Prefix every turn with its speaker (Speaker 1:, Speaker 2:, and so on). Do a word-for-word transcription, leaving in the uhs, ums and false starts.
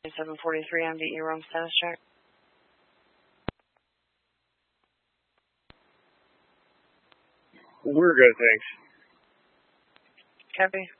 Speaker 1: seven forty-three on D E room status check.
Speaker 2: We're good, thanks.
Speaker 1: Copy.